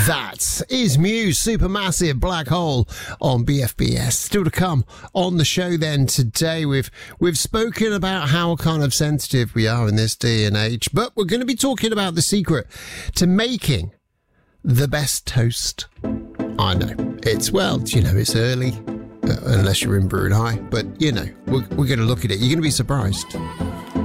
That is Muse, Supermassive Black Hole on BFBS. Still to come on the show then today. We've spoken about how kind of sensitive we are in this day and age, but we're going to be talking about the secret to making the best toast. I know, it's early, unless you're in Brunei, but we're going to look at it. You're going to be surprised.